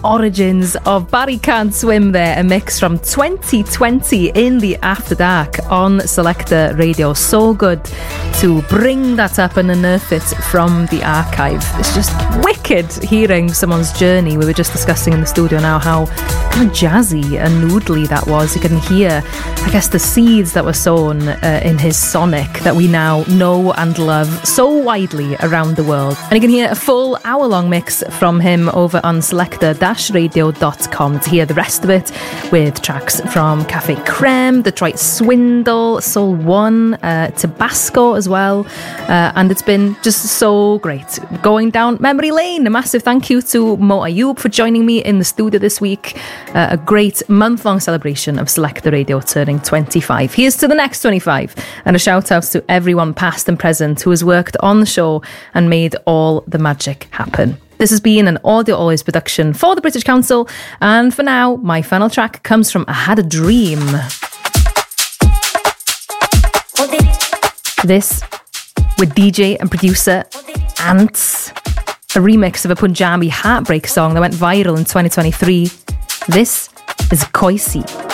origins of Barry Can't Swim there, a mix from 2020 in the After Dark on Selector Radio. So good to bring that up and unearth it from the archive. It's just wicked hearing someone's journey. We were just discussing in the studio now how kind of jazzy and noodly that was. You can hear, I guess, the seeds that were sown in his sonic that we now know and love so widely around the world. And you can hear a full hour-long mix from him over on selector-radio.com to hear the rest of it, with tracks from Cafe Creme, Detroit Swindle, Soul One, Tabasco as well. And it's been just so great going down memory lane. A massive thank you to Mo Ayoub for joining me in the studio this week. A great month-long celebration of Selector Radio turning 25. Here's to the next 25. And a shout out to everyone past and present who has worked on the show and made all the magic happen. This has been an Audio Always production for the British Council, and for now, my final track comes from I Had a Dream. This, with DJ and producer Ants, a remix of a Punjabi heartbreak song that went viral in 2023. This is Koisi.